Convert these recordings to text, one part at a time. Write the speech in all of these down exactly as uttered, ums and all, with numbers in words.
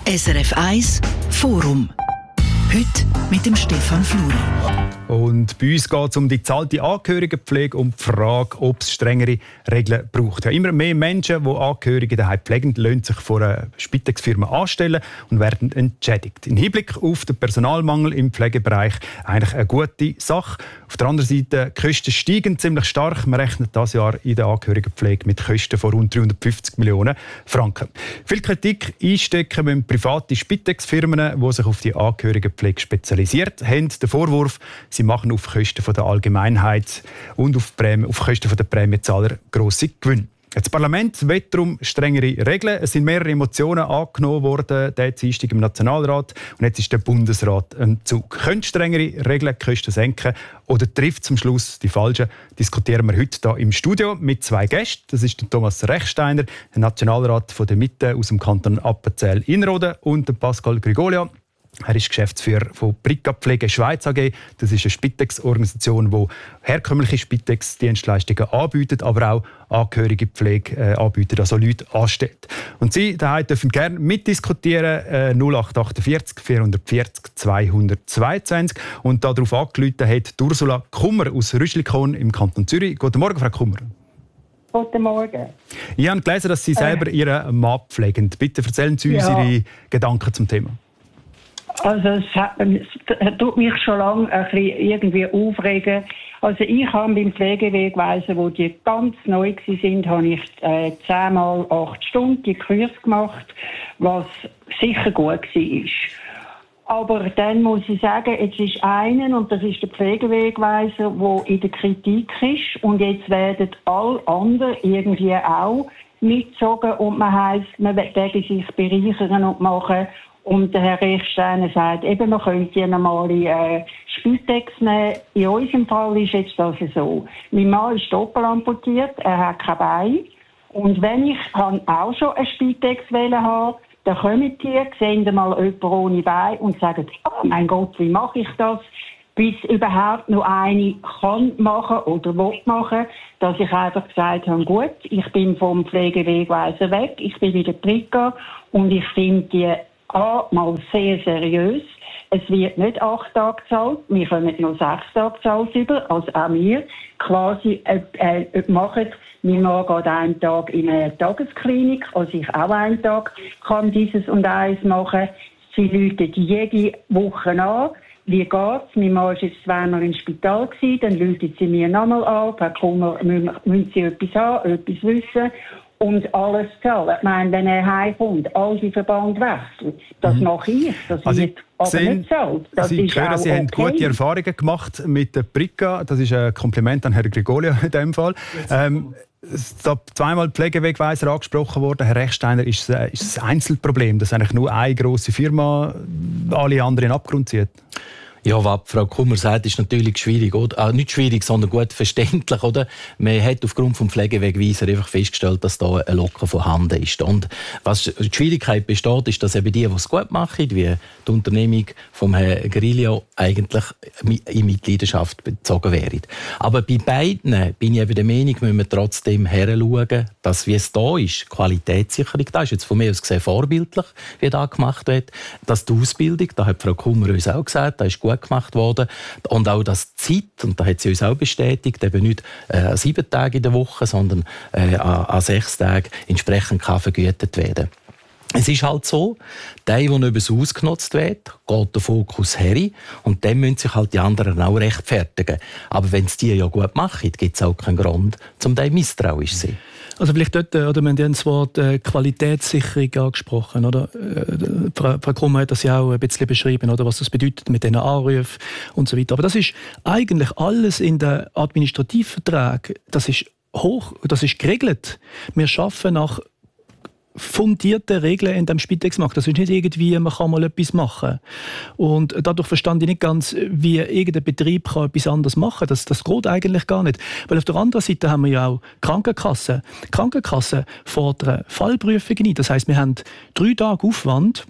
S R F eins Forum. Heute mit dem Stefan Fluri. Und bei uns geht es um die zahlte Angehörigenpflege und die Frage, ob es strengere Regeln braucht. Ja, immer mehr Menschen, die Angehörige daheim pflegen, lassen sich von einer Spitex-Firma anstellen und werden entschädigt. Im Hinblick auf den Personalmangel im Pflegebereich eigentlich eine gute Sache. Auf der anderen Seite, die Kosten steigen ziemlich stark. Man rechnet dieses Jahr in der Angehörigenpflege mit Kosten von rund dreihundertfünfzig Millionen Franken. Viel Kritik einstecken müssen private Spitex-Firmen, die sich auf die Angehörigenpflege spezialisiert haben. Der Vorwurf, sie machen auf Kosten von der Allgemeinheit und auf, Prämie, auf Kosten der Prämienzahler grosse Gewinne. Das Parlament will darum strengere Regeln. Es sind mehrere Emotionen angenommen worden, der Dienstag im Nationalrat. Und jetzt ist der Bundesrat am Zug. Können strengere Regeln die Kosten senken oder trifft zum Schluss die falschen? Diskutieren wir heute hier im Studio mit zwei Gästen. Das ist der Thomas Rechsteiner, der Nationalrat von der Mitte aus dem Kanton Appenzell-Innerrhoden, und der Pascal Grigolia. Er ist Geschäftsführer von Brika Pflege Schweiz A G. Das ist eine Spitex-Organisation, die herkömmliche Spitex-Dienstleistungen anbietet, aber auch angehörige Pflege äh, anbietet, also Leute anstellt. Und Sie daheim dürfen gerne mitdiskutieren. Äh, null acht acht vier vier vier zwei zwei zwei. Und darauf angerufen hat Ursula Kummer aus Rüschlikon im Kanton Zürich. Guten Morgen, Frau Kummer. Guten Morgen. Ich habe gelesen, dass Sie selber äh. Ihren Mann pflegen. Bitte erzählen Sie uns ja. Ihre Gedanken zum Thema. Also es, hat, es tut mich schon lange ein bisschen irgendwie aufregen. Also ich habe beim Pflegewegweisen, wo die ganz neu waren, habe ich äh, zehnmal acht Stunden die Kurs gemacht, was sicher gut war. Aber dann muss ich sagen, jetzt ist einer, und das ist der Pflegewegweiser, der in der Kritik ist, und jetzt werden alle anderen irgendwie auch mitgezogen und man heisst, man werde sich bereichern und machen. Und der Herr Rechsteiner sagt, eben, man könnte ja normale äh, Spitex nehmen. In unserem Fall ist jetzt das so. Mein Mann ist doppelt amputiert, er hat kein Bein. Und wenn ich auch schon eine Spitex haben, dann kommen die, sehen mal jemanden ohne Bein und sagen, oh mein Gott, wie mache ich das? Bis überhaupt noch eine kann machen oder will machen, dass ich einfach gesagt habe, gut, ich bin vom Pflegewegweiser weg, ich bin wieder Brika und ich finde die A, mal sehr seriös. Es wird nicht acht Tage gezahlt, wir kommen noch sechs Tage gezahlt über, also auch wir. Quasi äh, äh, machen, mein Mann geht einen Tag in eine Tagesklinik, also ich auch einen Tag kann dieses und eins machen. Sie rufen jede Woche an. Wie geht's? Mein Mann war jetzt zweimal im Spital gewesen, dann rufen sie mir nochmal an. Herr Kummer, müssen Sie etwas haben, etwas wissen? Und alles zahlen. Ich meine, wenn er heimkommt, all die Verband wechselt, das mhm. mache ich. Das also wird aber sehen, nicht zahlt. Das Sie ist hören, Sie okay. haben gute Erfahrungen gemacht mit der Brika. Das ist ein Kompliment an Herrn Grigolia in diesem Fall. Ähm, es ist zweimal Pflegewegweiser angesprochen worden. Herr Rechsteiner, ist es, ist es ein Einzelproblem, dass eigentlich nur eine grosse Firma alle anderen in den Abgrund zieht? Ja, was Frau Kummer sagt, ist natürlich schwierig. Oder? Ah, nicht schwierig, sondern gut verständlich. Oder? Man hat aufgrund des Pflegewegweiser einfach festgestellt, dass da ein Locker vorhanden ist. Und was die Schwierigkeit besteht, ist, dass eben die, die es gut machen, wie die Unternehmung von Herrn Grillo, eigentlich in Mitleidenschaft bezogen wären. Aber bei beiden bin ich eben der Meinung, müssen wir trotzdem heranschauen, dass, wie es da ist, Qualitätssicherung da ist. Jetzt von mir aus gesehen vorbildlich, wie das gemacht wird. Dass die Ausbildung, da hat Frau Kummer uns auch gesagt, da ist gut gemacht worden. Und auch das Zeit, und da hat sie uns auch bestätigt, eben nicht äh, sieben Tage in der Woche, sondern äh, an, an sechs Tagen entsprechend kann vergütet werden. Es ist halt so, der, der nicht ausgenutzt wird, geht der Fokus her und dann müssen sich halt die anderen auch rechtfertigen. Aber wenn es die ja gut machen, gibt es auch keinen Grund, um dem misstrauisch zu sein. Also vielleicht dort, oder wir haben das Wort äh, Qualitätssicherung angesprochen, oder? Äh, Frau, Frau Kummer hat das ja auch ein bisschen beschrieben, oder, was das bedeutet mit diesen Anrufen und so weiter. Aber das ist eigentlich alles in den Administrativverträgen, das ist hoch, das ist geregelt. Wir arbeiten nach fundierte Regeln in dem Spitex-Markt. Das ist nicht irgendwie, man kann mal etwas machen. Und dadurch verstand ich nicht ganz, wie irgendein Betrieb kann etwas anderes machen kann. Das, das geht eigentlich gar nicht. Weil auf der anderen Seite haben wir ja auch Krankenkassen. Die Krankenkassen fordern Fallprüfungen ein. Das heisst, wir haben drei Tage Aufwand,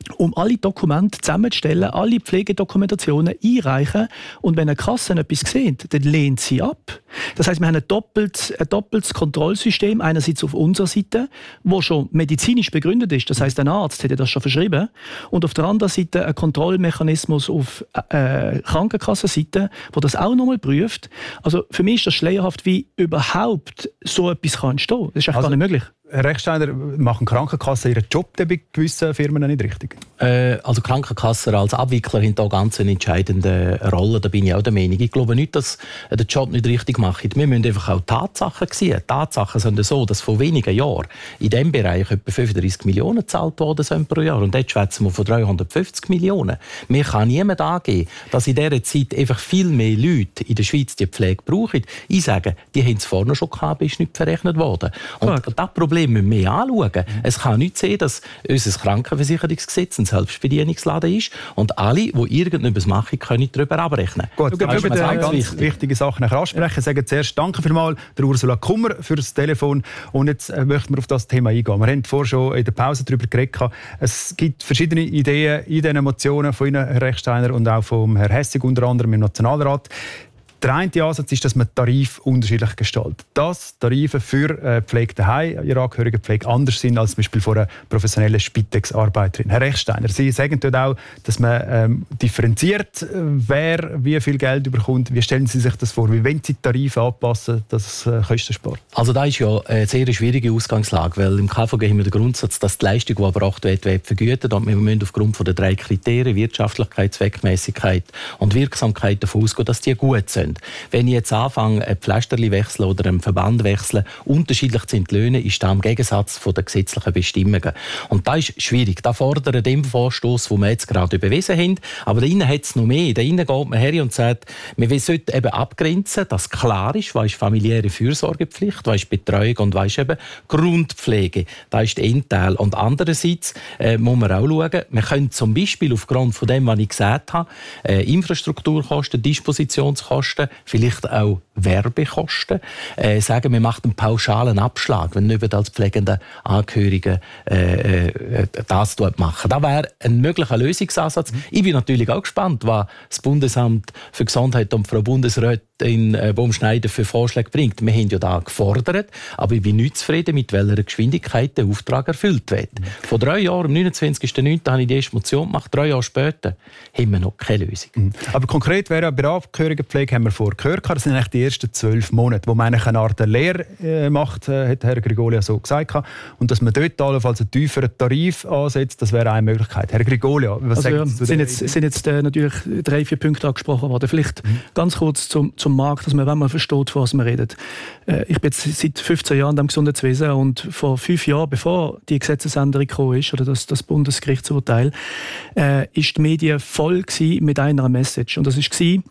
um alle Dokumente zusammenzustellen, alle Pflegedokumentationen einreichen und wenn eine Kasse etwas sieht, dann lehnt sie ab. Das heisst, wir haben ein doppeltes, ein doppeltes Kontrollsystem, einerseits auf unserer Seite, das schon medizinisch begründet ist, das heisst, ein Arzt hätte das schon verschrieben, und auf der anderen Seite ein Kontrollmechanismus auf äh, Krankenkassenseite, der das auch nochmal prüft. Also für mich ist das schleierhaft, wie überhaupt so etwas kann entstehen. Das ist eigentlich also, gar nicht möglich. Herr Rechsteiner, machen Krankenkassen ihren Job bei gewissen Firmen nicht richtig? Äh, also Krankenkassen als Abwickler haben da ganz eine entscheidende Rolle. Da bin ich auch der Meinung. Ich glaube nicht, dass sie den Job nicht richtig machen. Wir müssen einfach auch Tatsachen sehen. Tatsachen sind so, dass vor wenigen Jahren in diesem Bereich etwa fünfunddreissig Millionen gezahlt worden sind pro Jahr. Und jetzt schwätzen wir von dreihundertfünfzig Millionen. Mir kann niemand angeben, dass in dieser Zeit einfach viel mehr Leute in der Schweiz die Pflege brauchen. Ich sage, die haben es vorne schon gehabt, ist nicht verrechnet worden. Und das Problem müssen wir anschauen. Mhm. Es kann nicht sein, dass unser Krankenversicherungsgesetz ein Selbstbedienungsladen ist und alle, die irgendetwas machen, können darüber abrechnen. Gut, da ist zwei ganz wichtig. wichtige Sachen nachher ansprechen. Ich sage zuerst danke vielmals der Ursula Kummer für das Telefon. Und jetzt äh, möchten wir auf das Thema eingehen. Wir haben vorher schon in der Pause darüber geredet. Es gibt verschiedene Ideen in diesen Motionen von Ihnen, Herr Rechsteiner, und auch von Herrn Hessig, unter anderem im Nationalrat. Der eine Ansatz ist, dass man Tarif unterschiedlich gestaltet. Dass Tarife für äh, Pflege daheim, ihre Angehörigenpflege anders sind als zum Beispiel von einer professionellen Spitex-Arbeiterin. Herr Rechsteiner, Sie sagen dort auch, dass man ähm, differenziert, wer wie viel Geld bekommt. Wie stellen Sie sich das vor? Wie wollen Sie die Tarife anpassen, dass es äh, Kosten spart? Also das ist ja eine sehr schwierige Ausgangslage, weil im K V G haben wir den Grundsatz, dass die Leistung, die erbracht wird, wird vergütet. Und wir müssen aufgrund von der drei Kriterien, Wirtschaftlichkeit, Zweckmäßigkeit und Wirksamkeit, davon ausgehen, dass die gut sind. Wenn ich jetzt anfange, ein Pflasterli wechseln oder einen Verband wechseln, unterschiedlich sind die Löhne, ist das im Gegensatz von den gesetzlichen Bestimmungen. Und das ist schwierig. Das fordert den Vorstoß, den wir jetzt gerade überwiesen haben. Aber da innen hat es noch mehr. Da innen geht man her und sagt, wir sollten eben abgrenzen, dass klar ist, was ist familiäre Fürsorgepflicht, was ist Betreuung und was ist eben Grundpflege. Das ist der Endteil. Und andererseits äh, muss man auch schauen, wir können zum Beispiel aufgrund von dem, was ich gesagt habe, äh, Infrastrukturkosten, Dispositionskosten, vielleicht auch Werbekosten, äh, sagen, wir machen einen pauschalen Abschlag, wenn nicht als pflegende Angehörige äh, äh, das machen. Das wäre ein möglicher Lösungsansatz. Mhm. Ich bin natürlich auch gespannt, was das Bundesamt für Gesundheit und Frau Bundesrätin äh, Baumschneider für Vorschläge bringt. Wir haben ja da gefordert, aber ich bin nicht zufrieden, mit welcher Geschwindigkeit der Auftrag erfüllt wird. Mhm. Vor drei Jahren, am neunundzwanzigsten neunten habe ich die erste Motion gemacht. Drei Jahre später haben wir noch keine Lösung. Mhm. Aber konkret wäre bei der Angehörigenpflege, haben wir vorher gehört, das sind eigentlich die ersten zwölf Monate, wo man eine Art Lehre äh, macht, äh, hat Herr Grigolia so gesagt. Und dass man dort allenfalls einen tieferen Tarif ansetzt, das wäre eine Möglichkeit. Herr Grigolia, was also, sagen Sie zu sind jetzt, sind jetzt äh, natürlich drei, vier Punkte angesprochen worden. Vielleicht mhm. ganz kurz zum, zum Markt, dass man, wenn man versteht, von was man redet. Äh, ich bin jetzt seit fünfzehn Jahren im Gesundheitswesen und vor fünf Jahren, bevor die Gesetzesänderung gekommen ist, oder das, das Bundesgerichtsurteil, äh, ist die Medien voll gewesen mit einer Message. Und das war,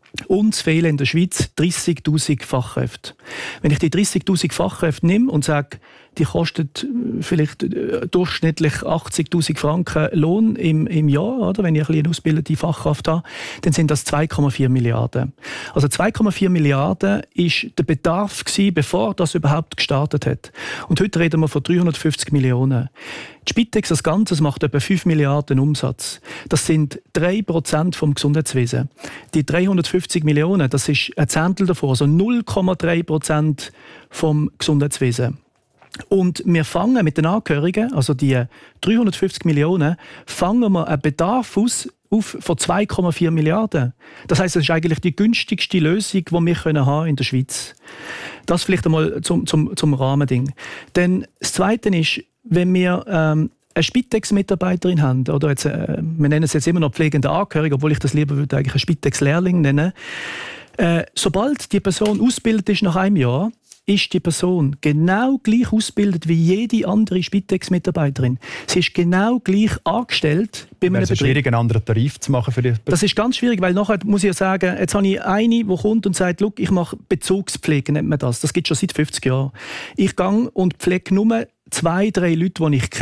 uns fehlen in der Schweiz dreissigtausend Fachkräfte. Wenn ich die dreissigtausend Fachkräfte nehme und sage, die kostet vielleicht durchschnittlich achtzigtausend Franken Lohn im, im Jahr, oder? Wenn ich eine ausgebildete Fachkraft habe, dann sind das zwei Komma vier Milliarden. Also zwei Komma vier Milliarden ist der Bedarf gewesen, bevor das überhaupt gestartet hat. Und heute reden wir von dreihundertfünfzig Millionen. Die Spitex als Ganzes macht etwa fünf Milliarden Umsatz. Das sind drei Prozent vom Gesundheitswesen. Die dreihundertfünfzig Millionen, das ist ein Zehntel davon, also null Komma drei Prozent vom Gesundheitswesen. Und wir fangen mit den Angehörigen, also die dreihundertfünfzig Millionen, fangen wir einen Bedarf aus auf von zwei Komma vier Milliarden. Das heisst, das ist eigentlich die günstigste Lösung, die wir können haben in der Schweiz. Das vielleicht einmal zum, zum, zum Rahmending. Denn das Zweite ist, wenn wir ähm, eine Spitex-Mitarbeiterin haben, oder jetzt, äh, wir nennen es jetzt immer noch pflegende Angehörige, obwohl ich das lieber würde eigentlich einen Spitex-Lehrling nennen, äh, sobald die Person ausgebildet ist nach einem Jahr, ist die Person genau gleich ausgebildet wie jede andere Spitex-Mitarbeiterin. Sie ist genau gleich angestellt bei einem Betrieb. Es ist schwierig, einen anderen Tarif zu machen für die. Das ist ganz schwierig, weil nachher muss ich ja sagen, jetzt habe ich eine, die kommt und sagt, «Look, ich mache Bezugspflege», nennt man das. Das gibt es schon seit fünfzig Jahren. Ich gehe und pflege nur zwei, drei Leute, die ich kenne.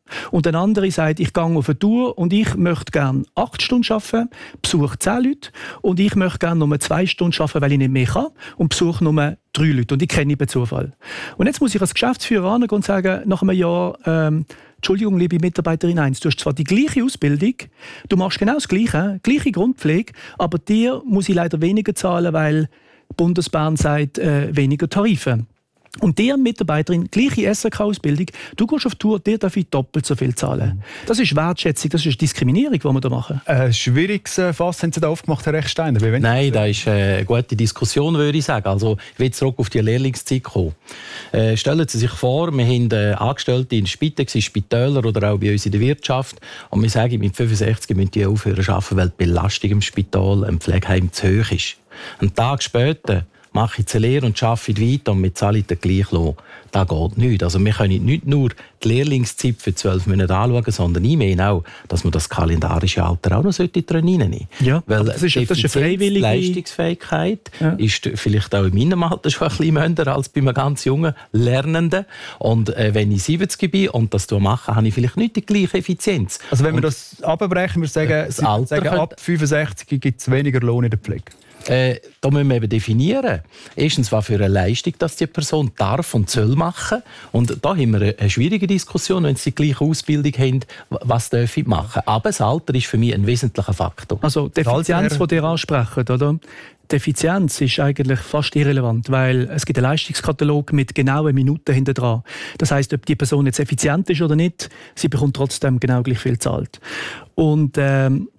Und ein anderer sagt, ich gehe auf eine Tour und ich möchte gerne acht Stunden arbeiten, besuche zehn Leute und ich möchte gerne nur zwei Stunden arbeiten, weil ich nicht mehr kann und besuche nur drei Leute und ich kenne per Zufall. Und jetzt muss ich als Geschäftsführer angehen und sagen, nach einem Jahr, ähm, Entschuldigung, liebe Mitarbeiterin eins, du hast zwar die gleiche Ausbildung, du machst genau das Gleiche, gleiche Grundpflege, aber dir muss ich leider weniger zahlen, weil Bundesbahn sagt, äh, weniger Tarife. Und der Mitarbeiterin, gleiche S R K-Ausbildung, du gehst auf Tour, dir darf ich doppelt so viel zahlen. Das ist Wertschätzung, das ist Diskriminierung, die wir da machen. Ein schwieriges Fass haben Sie da aufgemacht, Herr Rechsteiner? Nein, das ist eine gute Diskussion, würde ich sagen. Also, ich will zurück auf die Lehrlingszeit kommen. Äh, stellen Sie sich vor, wir haben äh, Angestellte in Spitex, in Spitälern oder auch bei uns in der Wirtschaft. Und wir sagen, mit fünfundsechzig müssen die aufhören zu arbeiten, weil die Belastung im Spital, im Pflegeheim zu hoch ist. Einen Tag später mache ich die Lehre und arbeite weiter und wir zahlen den gleichen Lohn. Das geht nicht. Also wir können nicht nur die Lehrlingszeit für zwölf Monate anschauen, sondern ich meine auch, dass man das kalendarische Alter auch noch drin reinnehmen sollte. Ja, weil das ist, das ist eine freiwillige Leistungsfähigkeit ja. ist vielleicht auch in meinem Alter schon ein bisschen minder als bei einem ganz jungen Lernenden. Und äh, wenn ich siebzig bin und das mache, habe ich vielleicht nicht die gleiche Effizienz. Also wenn wir und, das abbrechen, wir sagen, das Alter sagen ab fünfundsechzig gibt es weniger Lohn in der Pflege. Äh, da müssen wir eben definieren. Erstens, was für eine Leistung dass die Person darf und soll machen. Und da haben wir eine schwierige Diskussion, wenn sie die gleiche Ausbildung haben, was darf ich machen. Aber das Alter ist für mich ein wesentlicher Faktor. Also die Effizienz, die ihr ansprechen, oder? Die Effizienz ist eigentlich fast irrelevant, weil es gibt einen Leistungskatalog mit genauen Minuten hinten dran. Das heisst, ob die Person jetzt effizient ist oder nicht, sie bekommt trotzdem genau gleich viel gezahlt. Und ähm,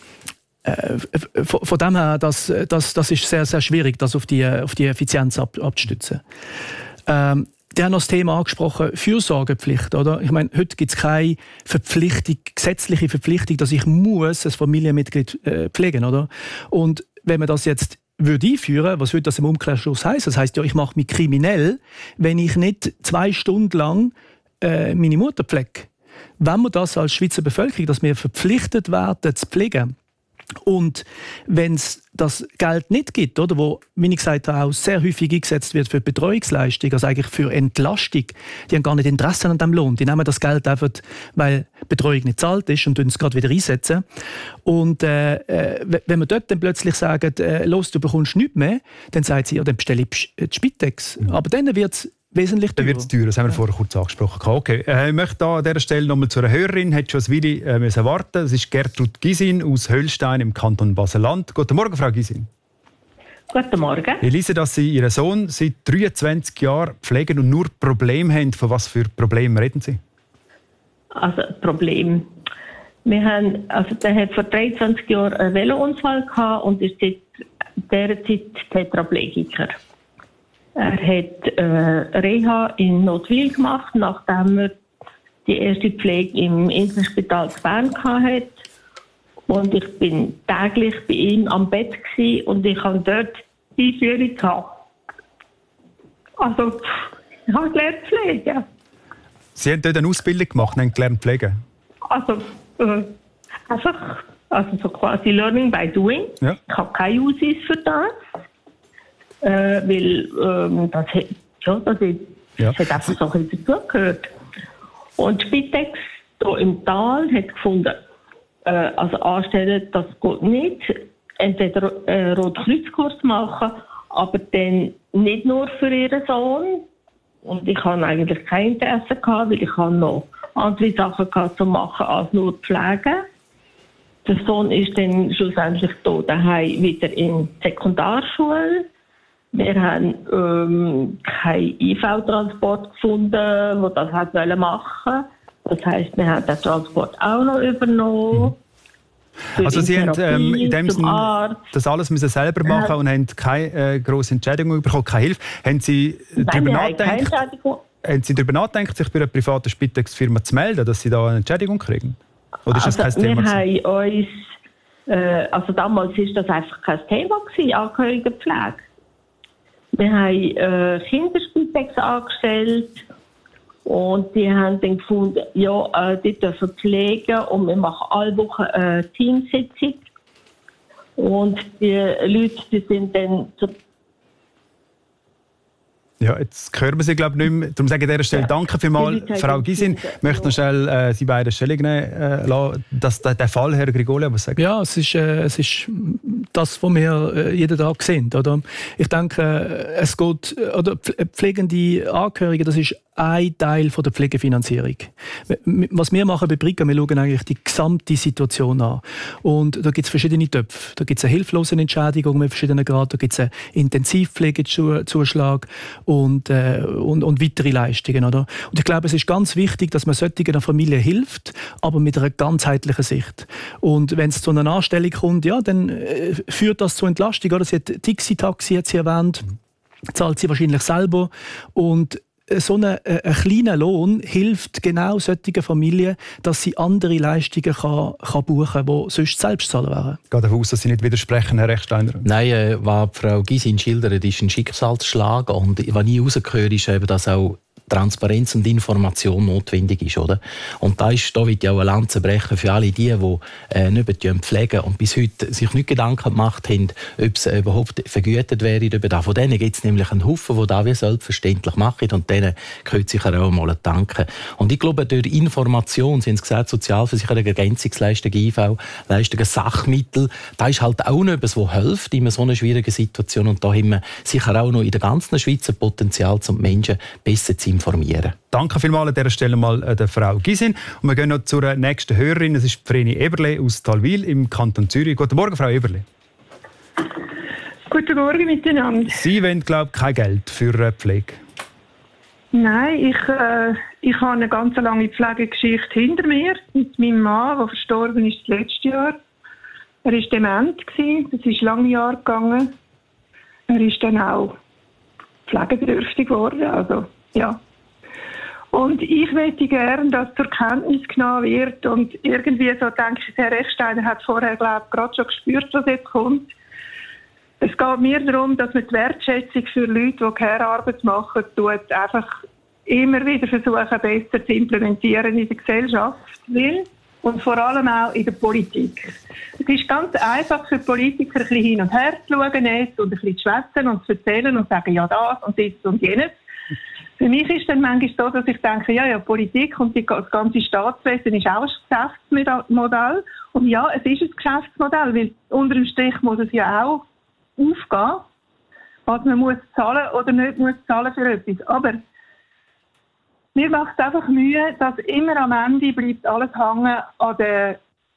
Von dem her, das, das, das ist sehr, sehr schwierig, das auf die, auf die Effizienz ab, abzustützen. Ähm, der hat noch das Thema angesprochen, Fürsorgepflicht. Oder? Ich meine, heute gibt es keine Verpflichtung, gesetzliche Verpflichtung, dass ich muss ein Familienmitglied äh, pflegen muss. Und wenn man das jetzt würde einführen, was würde das im Umkehrschluss heißen? Das heisst ja, ich mache mich kriminell, wenn ich nicht zwei Stunden lang äh, meine Mutter pflege. Wenn wir das als Schweizer Bevölkerung, dass wir verpflichtet werden, zu pflegen, und wenn es das Geld nicht gibt, oder, wo, wie ich gesagt habe, auch sehr häufig eingesetzt wird für Betreuungsleistung, also eigentlich für Entlastung, die haben gar nicht Interesse an dem Lohn. Die nehmen das Geld einfach, weil Betreuung nicht zahlt ist und es gerade wieder einsetzen. Und äh, äh, wenn wir dort dann plötzlich sagen, äh, los, du bekommst nichts mehr, dann sagt sie, ja, dann bestelle ich die Spitex. Mhm. Aber dann wird es wesentlich teurer. Dann wird es teurer, das haben wir vorher kurz angesprochen. Okay. Äh, ich möchte da an dieser Stelle noch mal zu einer Hörerin, hat schon ein Weile äh, müssen warten. Das ist Gertrud Gysin aus Höllstein im Kanton Basel-Land. Guten Morgen, Frau Gysin. Guten Morgen. Ich lese, dass Sie Ihren Sohn seit dreiundzwanzig Jahren pflegen und nur Probleme haben. Von was für Problemen reden Sie? Also Problem. Wir haben, also der hat vor dreiundzwanzig Jahren einen Velounfall gehabt und ist seit dieser Zeit Tetraplegiker. Er hat äh, Reha in Notwil gemacht, nachdem er die erste Pflege im Inselspital zu Bern hatte. Und ich bin täglich bei ihm am Bett gewesen und ich habe dort die Einführung gehabt. Also, ich habe gelernt pflegen. Sie haben dort eine Ausbildung gemacht und haben gelernt pflegen? Also, äh, einfach, also so quasi Learning by Doing. Ja. Ich habe keine Aussicht für das. Äh, weil ähm, das, hat, ja, das, hat, ja. das hat einfach so ein bisschen dazugehört. Und Spitex hier im Tal hat gefunden, äh, also anstellen, das geht nicht. Entweder äh, Rotkreuzkurs machen, aber dann nicht nur für ihren Sohn. Und ich hatte eigentlich kein Interesse gehabt, weil ich noch andere Sachen gehabt, zu machen als nur pflegen. Der Sohn ist dann schlussendlich hier daheim wieder in die Sekundarschule. Wir haben ähm, keinen I V-Transport gefunden, der das hat machen wollte. Das heisst, wir haben den Transport auch noch übernommen. Mhm. Also Sie haben ähm, in dem Sinne das alles müssen selber machen und haben keine äh, grosse Entschädigung bekommen, keine Hilfe. Haben Sie darüber nachgedacht, haben Sie darüber nachgedacht, sich bei einer privaten Spitex-Firma zu melden, dass Sie da eine Entschädigung kriegen? Oder ist also das kein Thema? Wir haben uns, äh, also damals war das einfach kein Thema gewesen, Angehörigenpflege. Wir haben äh, Kinderspitex angestellt und die haben dann gefunden, ja, äh, die dürfen pflegen und wir machen alle Wochen eine Teamsitzung. Und die Leute, die sind dann zu Ja, jetzt hören wir Sie, glaube ich, nicht mehr. Darum sage ich an dieser Stelle ja. Danke vielmals, Frau Gysin. Ich möchte noch schnell äh, Sie beide Stellung nehmen äh, lassen. Dass der, der Fall, Herr Grigolia, was sagt? Ja, es ist, äh, es ist das, was wir äh, jeden Tag sehen. Oder? Ich denke, äh, es geht, oder pflegende Angehörige, das ist ein Teil von der Pflegefinanzierung. Was wir machen bei Brica, wir schauen eigentlich die gesamte Situation an. Und da gibt es verschiedene Töpfe. Da gibt es eine Hilflosenentschädigung mit verschiedenen Graden, da gibt es einen Intensivpflegezuschlag und, äh, und, und weitere Leistungen. Oder? Und ich glaube, es ist ganz wichtig, dass man solchen Familien hilft, aber mit einer ganzheitlichen Sicht. Und wenn es zu einer Anstellung kommt, ja, dann äh, führt das zur Entlastung. Oder? Sie hat Dixie-Taxi hat sie erwähnt, zahlt sie wahrscheinlich selber. Und so ein, ein kleiner Lohn hilft genau solchen Familien, dass sie andere Leistungen kann, kann buchen kann, die sonst selbst zahlen wären. Ich gehe davon aus, dass Sie nicht widersprechen, Herr Rechsteiner. Nein, äh, was Frau Gysin schildert, ist ein Schicksalsschlag. Und was nie rausgehört, ist eben, dass auch Transparenz und Information notwendig ist. Oder? Und da ist, da wird ja auch eine Lanze brechen für alle die, die äh, nicht pflegen und bis heute sich nicht Gedanken gemacht haben, ob es äh, überhaupt vergütet wäre. Von denen gibt es nämlich einen Haufen, die das wie selbstverständlich machen und denen gehört sicher auch mal danken. Und ich glaube, durch Information, Sie haben es gesagt, Sozialversicherung, Ergänzungsleistungen, I V-Leistungen, Sachmittel, das ist halt auch noch etwas, das hilft in so einer schwierigen Situation. Und da haben wir sicher auch noch in der ganzen Schweiz ein Potenzial, um die Menschen besser zu informieren. Danke vielmals an dieser Stelle mal der Frau Gysin. Und wir gehen noch zur nächsten Hörerin. Es ist Vreni Eberle aus Talwil im Kanton Zürich. Guten Morgen, Frau Eberle. Guten Morgen miteinander. Sie wollen, glaube ich, kein Geld für Pflege. Nein, ich, äh, ich habe eine ganz lange Pflegegeschichte hinter mir mit meinem Mann, der verstorben ist das letzte Jahr. Er war dement, das ist lange Jahre gegangen. Er ist dann auch pflegebedürftig geworden, also ja. Und ich möchte gerne, dass zur Kenntnis genommen wird und irgendwie so denke ich, Herr Rechsteiner hat vorher, glaube ich, gerade schon gespürt, was jetzt kommt. Es geht mir darum, dass man die Wertschätzung für Leute, die Care-Arbeit machen, tut, einfach immer wieder versuchen, besser zu implementieren in der Gesellschaft will und vor allem auch in der Politik. Es ist ganz einfach für Politiker, ein bisschen hin und her zu schauen jetzt und ein bisschen zu schwätzen und zu erzählen und zu sagen, ja das und das und jenes. Für mich ist dann manchmal so, dass ich denke, ja, ja, Politik und die, das ganze Staatswesen ist auch ein Geschäftsmodell. Und ja, es ist ein Geschäftsmodell, weil unter dem Strich muss es ja auch aufgehen, was man muss zahlen oder nicht muss zahlen für etwas. Aber mir macht es einfach Mühe, dass immer am Ende bleibt alles hängen an den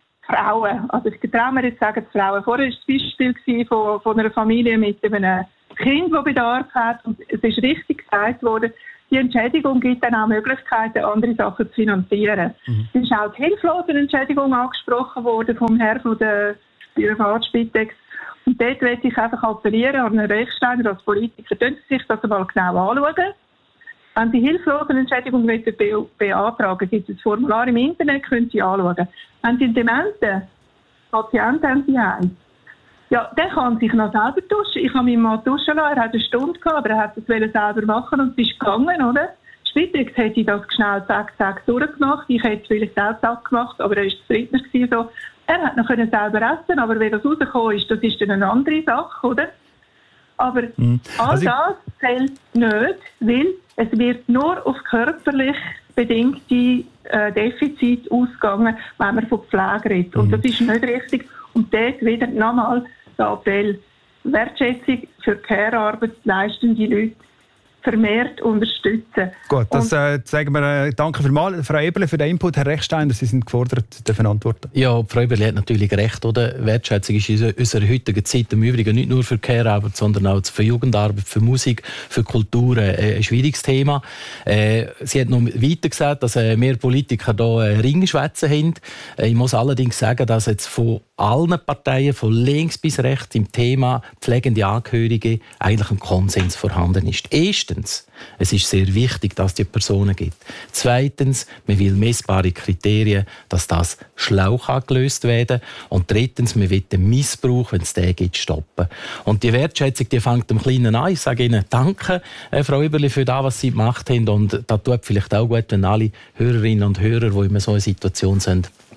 Frauen. Also ich traue mir jetzt sagen, die Frauen. Vorher war das Beispiel von, von einer Familie mit einem Kind, das Bedarf hat. Und es ist richtig gesagt worden, die Entschädigung gibt dann auch Möglichkeiten, andere Sachen zu finanzieren. Mhm. Es ist auch die Hilflosenentschädigung angesprochen worden vom Herrn von der Privatspitex. Und dort möchte ich einfach appellieren an Herrn Rechsteiner als Politiker, können Sie sich das einmal genau anschauen. Wenn Sie Hilflosenentschädigung be beantragen, gibt es ein Formular im Internet, können Sie anschauen. Wenn Sie einen dementen Patienten haben, Sie haben, ja, der kann sich noch selber duschen. Ich habe meinen Mann duschen lassen, er hat eine Stunde gehabt, aber er hat das selber machen und es ist gegangen, oder? Spitex hätte das schnell zack, zack durchgemacht. Ich hätte es vielleicht auch zack gemacht, aber er war zufriedener gewesen, so. Er hat noch selber essen, aber wenn das rausgekommen ist, das ist dann eine andere Sache, oder? Aber mhm. all also das zählt nicht, weil es wird nur auf körperlich bedingte äh, Defizite ausgegangen, wenn man von Pflege redet. Mhm. Und das ist nicht richtig. Und dort wieder nochmal der Appell, Wertschätzung für Care-Arbeit leistende Leute vermehrt unterstützen. Gut, das äh, sagen wir. Äh, danke vielmals, Frau Eberle, für den Input. Herr Rechsteiner, Sie sind gefordert, dürfen antworten. Ja, Frau Eberle hat natürlich recht. Oder? Wertschätzung ist in unserer heutigen Zeit im Übrigen nicht nur für Care-Arbeit, sondern auch für Jugendarbeit, für Musik, für Kultur äh, ein schwieriges Thema. Äh, sie hat noch weiter gesagt, dass äh, mehr Politiker hier äh, Ringschwätzen haben. Äh, ich muss allerdings sagen, dass jetzt von allen Parteien, von links bis rechts, im Thema pflegende Angehörige eigentlich ein Konsens vorhanden ist. Erstens, es ist sehr wichtig, dass es die Personen gibt. Zweitens, man will messbare Kriterien, dass das schlau gelöst werden kann. Und drittens, man will den Missbrauch, wenn es den gibt, stoppen. Und die Wertschätzung, die fängt am Kleinen an. Ich sage Ihnen danke, äh, Frau Eberle, für das, was Sie gemacht haben. Und das tut vielleicht auch gut, wenn alle Hörerinnen und Hörer, die in so einer Situation sind,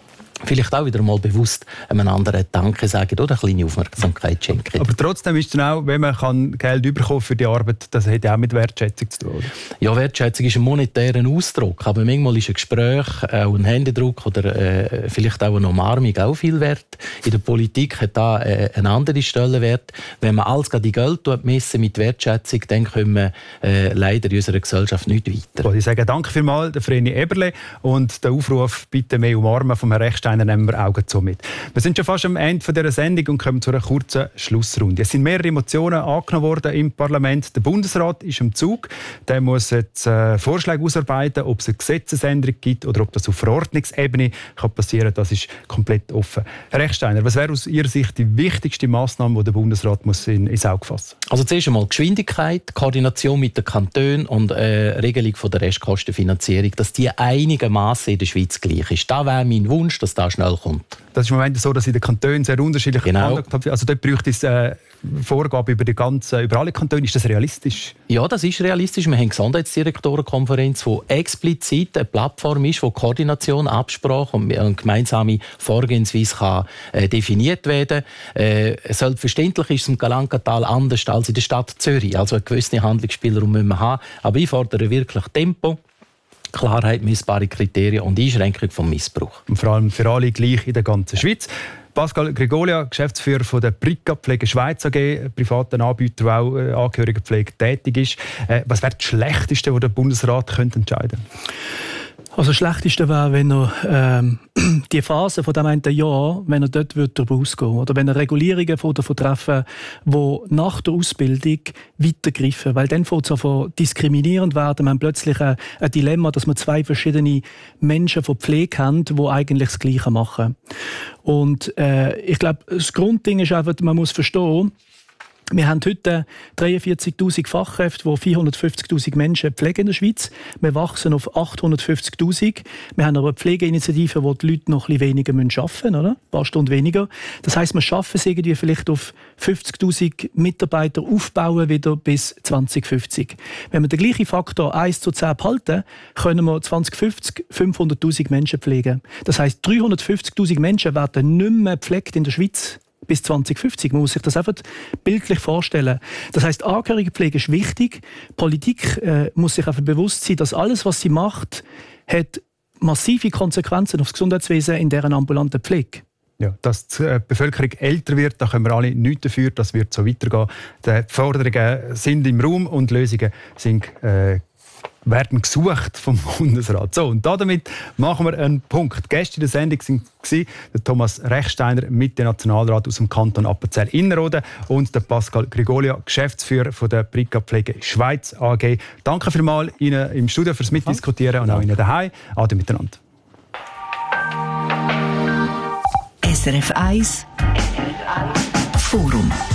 vielleicht auch wieder mal bewusst einem anderen Danke sagen oder eine kleine Aufmerksamkeit schenken. Aber trotzdem ist es auch, wenn man kann Geld bekommen für die Arbeit, das hat ja auch mit Wertschätzung zu tun, oder? Ja, Wertschätzung ist ein monetärer Ausdruck, aber manchmal ist ein Gespräch, auch ein Händedruck oder äh, vielleicht auch eine Umarmung auch viel wert. In der Politik hat da äh, einen anderen Stellenwert. Wenn man alles gerade in Geld messen mit Wertschätzung, dann kommen wir äh, leider in unserer Gesellschaft nicht weiter. Ich sage danke vielmals, der Vreni Eberle, und der Aufruf «Bitte mehr umarmen» vom Herrn Rechsteiner nehmen wir Augen zu mit. Wir sind schon fast am Ende dieser Sendung und kommen zu einer kurzen Schlussrunde. Es sind mehrere Motionen angenommen worden im Parlament. Der Bundesrat ist im Zug. Der muss jetzt äh, Vorschläge ausarbeiten, ob es eine Gesetzesänderung gibt oder ob das auf Verordnungsebene kann passieren. Das ist komplett offen. Herr Rechsteiner, was wäre aus Ihrer Sicht die wichtigste Massnahme, die der Bundesrat muss in, ins Auge fassen muss? Also zuerst einmal Geschwindigkeit, Koordination mit den Kantonen und äh, Regelung von der Restkostenfinanzierung, dass die einigermaßen in der Schweiz gleich ist. Da wäre mein Wunsch, dass das schnell kommt. Das ist im Moment so, dass in den Kantonen sehr unterschiedlich genau. gehandelt wird. Also dort bräuchte es äh, Vorgaben über, die ganze, über alle Kantone. Ist das realistisch? Ja, das ist realistisch. Wir haben eine Gesundheitsdirektorenkonferenz, die explizit eine Plattform ist, wo Koordination, Absprache und eine gemeinsame Vorgehensweise kann, äh, definiert werden kann. Äh, selbstverständlich ist es im Galankatal anders als in der Stadt Zürich. Also einen gewissen Handlungsspielraum müssen wir haben. Aber ich fordere wirklich Tempo, Klarheit, messbare Kriterien und Einschränkung vom Missbrauch. Und vor allem für alle gleich in der ganzen Schweiz. Pascal Gregolia, Geschäftsführer von der Brika Pflege Schweiz A G, privaten Anbieter, der auch äh, Angehörigenpflege tätig ist. Äh, was wäre das Schlechteste, was der Bundesrat könnte entscheiden könnte? Also das Schlechteste wäre, wenn er ähm, die Phase von dem einen Jahr, wenn er dort darüber ausgehen würde. Oder wenn er Regulierungen von davon treffen, die nach der Ausbildung weitergreifen. Weil dann fängt es an diskriminierend werden. Man hat plötzlich ein, ein Dilemma, dass man zwei verschiedene Menschen von Pflege haben, die eigentlich das Gleiche machen. Und äh, ich glaube, das Grundding ist einfach, man muss verstehen, wir haben heute dreiundvierzigtausend Fachkräfte, die vierhundertfünfzigtausend Menschen pflegen in der Schweiz. Wir wachsen auf achthundertfünfzigtausend. Wir haben aber eine Pflegeinitiative, wo die Leute noch ein bisschen weniger arbeiten müssen, oder? Ein paar Stunden weniger. Das heisst, wir schaffen es irgendwie vielleicht auf fünfzigtausend Mitarbeiter aufbauen wieder bis zwanzig fünfzig. Wenn wir den gleichen Faktor eins zu zehn behalten, können wir zwanzig fünfzig fünfhunderttausend Menschen pflegen. Das heisst, dreihundertfünfzigtausend Menschen werden nicht mehr gepflegt in der Schweiz. Bis zwanzig fünfzig. Man muss sich das einfach bildlich vorstellen. Das heisst, Angehörigenpflege ist wichtig. Politik äh, muss sich einfach bewusst sein, dass alles, was sie macht, hat massive Konsequenzen auf das Gesundheitswesen in deren ambulanten Pflege. Ja, dass die Bevölkerung älter wird, da können wir alle nichts dafür, das wird so weitergehen. Die Forderungen sind im Raum und Lösungen sind äh, werden gesucht vom Bundesrat. So, und damit machen wir einen Punkt. Gäste in der Sendung waren der Thomas Rechsteiner, Mitte-Nationalrat aus dem Kanton Appenzell-Innerrhoden, und der Pascal Gregolia, Geschäftsführer von der Brika Pflege Schweiz A G. Danke vielmals Ihnen im Studio fürs Mitdiskutieren und auch Ihnen daheim. Ade miteinander. S R F eins Forum.